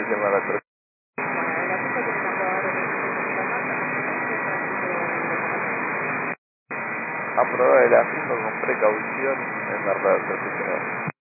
puedes llamar a otra. Bueno, el asunto que me mandó ahora que necesito la marca, no sé por qué tránsito directamente. Aprobar el asunto con precaución en la red profesional.